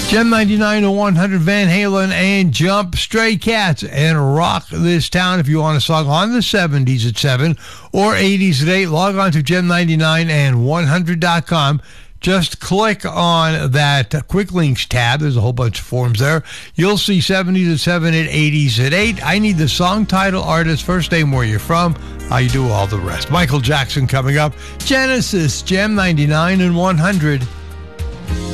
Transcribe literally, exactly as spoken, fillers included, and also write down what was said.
Gem ninety-nine to one hundred, Van Halen and Jump, Stray Cats, and Rock This Town. If you want a song on the seventies at seven or eighties at eight, log on to gem ninety-nine and one hundred dot com. Just click on that Quick Links tab. There's a whole bunch of forms there. You'll see seventies at seven and eighties at eight. I need the song title, artist, first name, where you're from, how you do all the rest. Michael Jackson coming up. Genesis, Gem ninety-nine and one hundred.